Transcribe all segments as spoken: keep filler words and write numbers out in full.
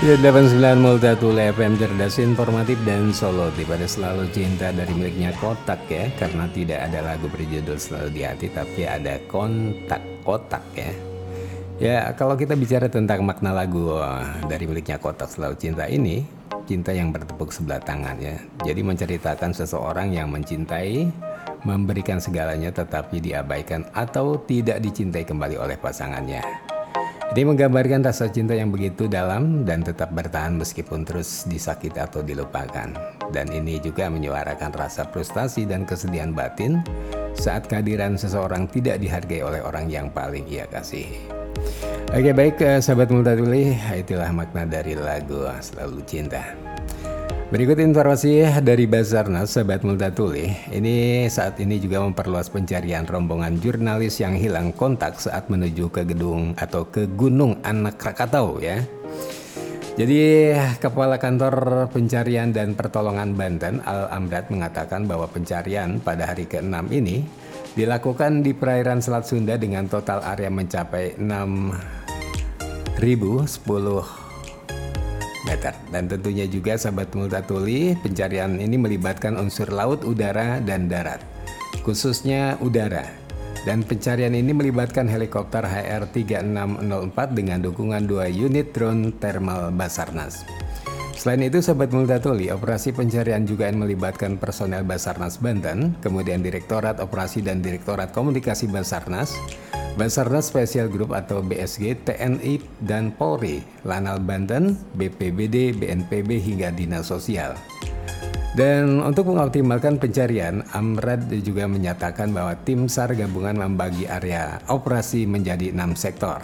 Ya, delapan puluh sembilan Multatuli F M, cerdas, informatif, dan solutif. Pada selalu cinta dari miliknya Kotak ya. Karena tidak ada lagu berjudul Selalu di Hati, tapi ada kontak Kotak ya. Ya, kalau kita bicara tentang makna lagu dari miliknya Kotak Selalu Cinta ini, cinta yang bertepuk sebelah tangan ya. Jadi menceritakan seseorang yang mencintai, memberikan segalanya tetapi diabaikan atau tidak dicintai kembali oleh pasangannya. Ini menggambarkan rasa cinta yang begitu dalam dan tetap bertahan meskipun terus disakiti atau dilupakan. Dan ini juga menyuarakan rasa frustasi dan kesedihan batin saat kehadiran seseorang tidak dihargai oleh orang yang paling ia kasih. Oke, baik sahabat Multatuli, itulah makna dari lagu Selalu Cinta. Berikut informasi dari Basarnas, sahabat Multatuli. Ini saat ini juga memperluas pencarian rombongan jurnalis yang hilang kontak saat menuju ke gedung atau ke Gunung Anak Krakatau ya. Jadi Kepala Kantor Pencarian dan Pertolongan Banten Al Amrad mengatakan bahwa pencarian pada hari keenam ini dilakukan di perairan Selat Sunda dengan total area mencapai enam ribu sepuluh meter. Dan tentunya juga sahabat Multatuli, pencarian ini melibatkan unsur laut, udara, dan darat, khususnya udara. Dan pencarian ini melibatkan helikopter H R tiga enam nol empat dengan dukungan dua unit drone thermal Basarnas. Selain itu sahabat Multatuli, operasi pencarian juga melibatkan personel Basarnas Banten, kemudian Direktorat Operasi dan Direktorat Komunikasi Basarnas, Basarnas Special Group atau B S G, T N I, dan Polri, Lanal Banten, B P B D, B N P B, hingga Dinas Sosial. Dan untuk mengoptimalkan pencarian, Amrad juga menyatakan bahwa tim SAR gabungan membagi area operasi menjadi enam sektor.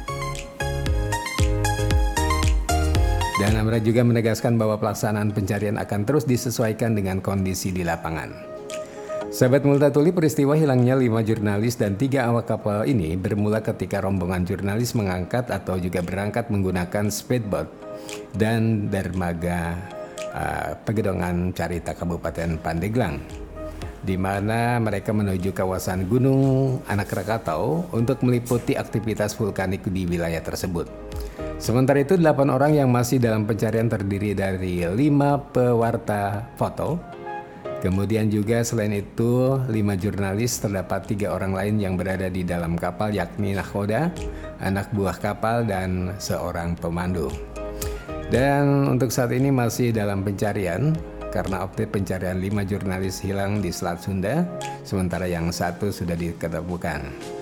Dan Amrad juga menegaskan bahwa pelaksanaan pencarian akan terus disesuaikan dengan kondisi di lapangan. Sahabat Multatuli, peristiwa hilangnya lima jurnalis dan tiga awak kapal ini bermula ketika rombongan jurnalis mengangkat atau juga berangkat menggunakan speedboat dan dermaga uh, Pegedongan Carita Kabupaten Pandeglang, di mana mereka menuju kawasan Gunung Anak Krakatau untuk meliputi aktivitas vulkanik di wilayah tersebut. Sementara itu, delapan orang yang masih dalam pencarian terdiri dari lima pewarta foto. Kemudian juga selain itu, lima jurnalis, terdapat tiga orang lain yang berada di dalam kapal, yakni nahkoda, anak buah kapal, dan seorang pemandu. Dan untuk saat ini masih dalam pencarian karena update pencarian lima jurnalis hilang di Selat Sunda, sementara yang satu sudah diketemukan.